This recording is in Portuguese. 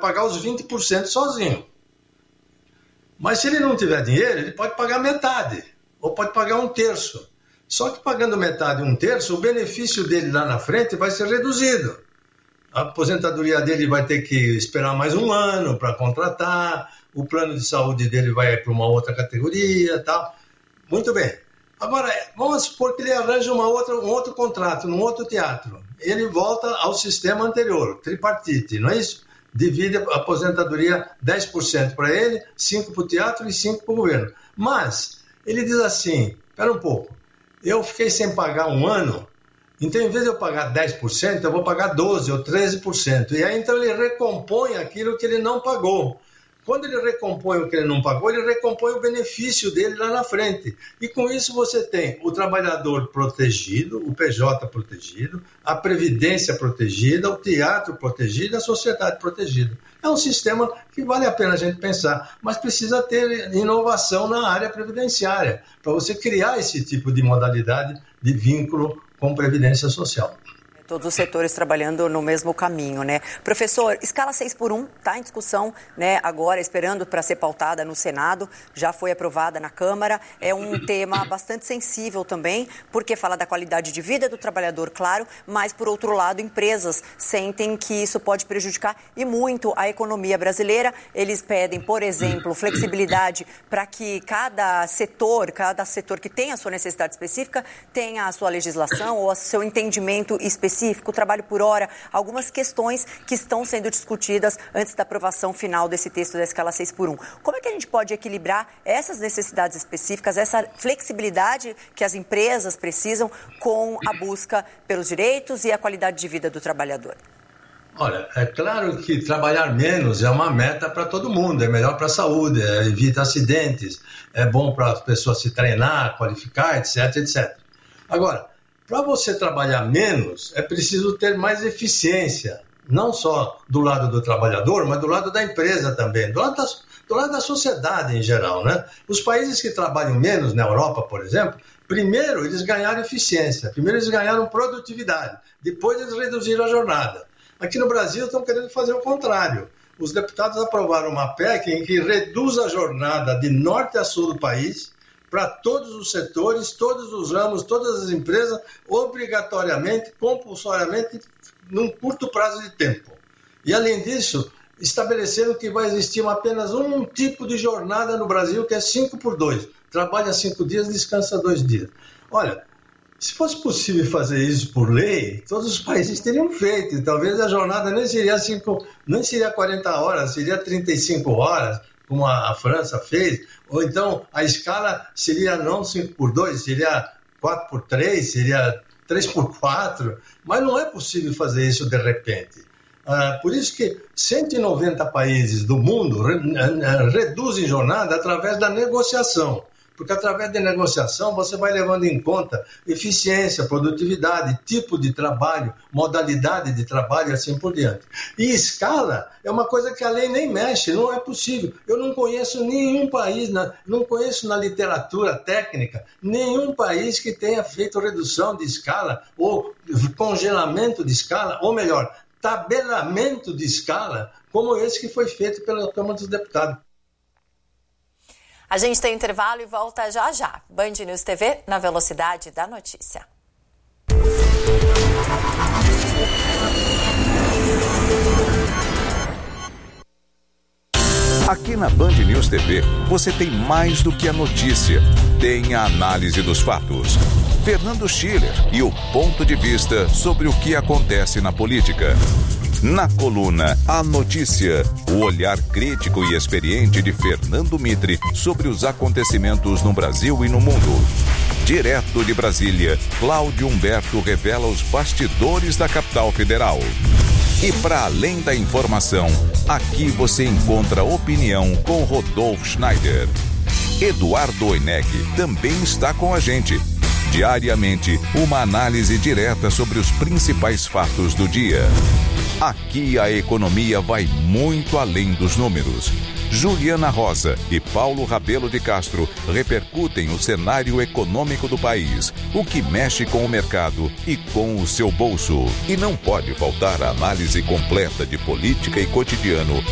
pagar os 20% sozinho. Mas se ele não tiver dinheiro, ele pode pagar metade, ou pode pagar 1/3. Só que pagando metade e 1/3, o benefício dele lá na frente vai ser reduzido. A aposentadoria dele vai ter que esperar mais 1 ano para contratar, o plano de saúde dele vai para uma outra categoria e tal. Muito bem. Agora, vamos supor que ele arranja um outro contrato, num outro teatro. Ele volta ao sistema anterior, tripartite, não é isso? Divide a aposentadoria 10% para ele, 5% para o teatro e 5% para o governo. Mas ele diz assim, espera um pouco, eu fiquei sem pagar 1 ano, então em vez de eu pagar 10%, eu vou pagar 12% ou 13%. E aí então ele recompõe aquilo que ele não pagou. Quando ele recompõe o que ele não pagou, ele recompõe o benefício dele lá na frente. E com isso você tem o trabalhador protegido, o PJ protegido, a Previdência protegida, o teatro protegido, a sociedade protegida. É um sistema que vale a pena a gente pensar, mas precisa ter inovação na área previdenciária, para você criar esse tipo de modalidade de vínculo com Previdência Social. Todos os setores trabalhando no mesmo caminho, né? Professor, escala 6x1 está em discussão, né? Agora, esperando para ser pautada no Senado, já foi aprovada na Câmara. É um tema bastante sensível também, porque fala da qualidade de vida do trabalhador, claro, mas, por outro lado, empresas sentem que isso pode prejudicar e muito a economia brasileira. Eles pedem, por exemplo, flexibilidade para que cada setor que tem a sua necessidade específica, tenha a sua legislação ou o seu entendimento específico, trabalho por hora, algumas questões que estão sendo discutidas antes da aprovação final desse texto da escala 6x1. Como é que a gente pode equilibrar essas necessidades específicas, essa flexibilidade que as empresas precisam com a busca pelos direitos e a qualidade de vida do trabalhador? Olha, é claro que trabalhar menos é uma meta para todo mundo, é melhor para a saúde, evita acidentes, é bom para as pessoas se treinar, qualificar, etc, etc. Agora, para você trabalhar menos, é preciso ter mais eficiência, não só do lado do trabalhador, mas do lado da empresa também, do lado da sociedade em geral, né? Os países que trabalham menos, na Europa, por exemplo, primeiro eles ganharam eficiência, primeiro eles ganharam produtividade, depois eles reduziram a jornada. Aqui no Brasil estão querendo fazer o contrário. Os deputados aprovaram uma PEC em que reduz a jornada de norte a sul do país, para todos os setores, todos os ramos, todas as empresas, obrigatoriamente, compulsoriamente, num curto prazo de tempo. E, além disso, estabeleceram que vai existir apenas um tipo de jornada no Brasil, que é 5x2. Trabalha 5 dias, descansa 2 dias. Olha, se fosse possível fazer isso por lei, todos os países teriam feito. E talvez a jornada nem seria 40 horas, seria 35 horas, como a França fez, ou então a escala seria não 5x2, seria 4x3, seria 3x4, mas não é possível fazer isso de repente. Por isso que 190 países do mundo reduzem jornada através da negociação. Porque através da negociação você vai levando em conta eficiência, produtividade, tipo de trabalho, modalidade de trabalho e assim por diante. E escala é uma coisa que a lei nem mexe, não é possível. Eu não conheço nenhum país, não conheço na literatura técnica, nenhum país que tenha feito redução de escala ou congelamento de escala, ou melhor, tabelamento de escala, como esse que foi feito pela Câmara dos Deputados. A gente tem intervalo e volta já já. Band News TV, na velocidade da notícia. Aqui na Band News TV, você tem mais do que a notícia. Tem a análise dos fatos. Fernando Schiller e o ponto de vista sobre o que acontece na política. Na coluna A Notícia, o olhar crítico e experiente de Fernando Mitre sobre os acontecimentos no Brasil e no mundo. Direto de Brasília, Cláudio Humberto revela os bastidores da capital federal. E para além da informação, aqui você encontra opinião com Rodolfo Schneider. Eduardo Oineg também está com a gente. Diariamente, uma análise direta sobre os principais fatos do dia. Aqui a economia vai muito além dos números. Juliana Rosa e Paulo Rabelo de Castro repercutem o cenário econômico do país, o que mexe com o mercado e com o seu bolso. E não pode faltar a análise completa de política e cotidiano